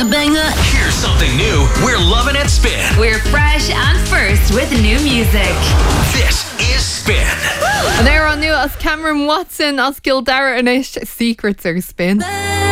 banger. Here's something new. We're loving it, Spin. We're fresh and first with new music. This is Spin. An éire an nu as Cameron Watson as Gildara Anish Secrets ar Spin.